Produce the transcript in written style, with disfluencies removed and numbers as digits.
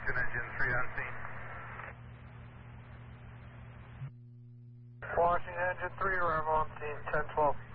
Washington Engine 3 on scene. Washington Engine 3, arrival on scene, 1012.